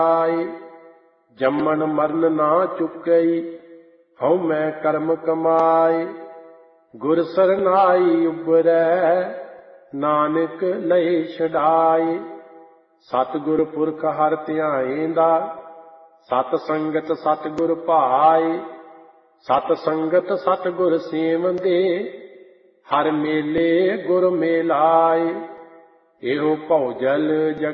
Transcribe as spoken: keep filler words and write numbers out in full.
ਆਏ। ਜੰਮਣ ਮਰਨ ਨਾ ਚੁੱਕਈ, ਹਉ ਮੈਂ ਕਰਮ ਕਮਾਏ। ਗੁਰ ਸਰਨਾਈ ਉਬਰੈ, ਨਾਨਕ ਲਏ ਛਡਾਏ। ਸਤਿਗੁਰ ਪੁਰਖ ਹਰਿ ਧਿਆਏਂਦਾ, ਸਤ ਸੰਗਤ ਸਤਿਗੁਰ ਭਾਏ। ਸਤ ਸੰਗਤ ਸਤਿਗੁਰ ਸੇਵੰਦੇ, ਹਰਿ ਮੇਲੇ ਗੁਰ ਮੇਲਾਏ। ਇਹੋ ਭਉ ਜਲ ਜਗ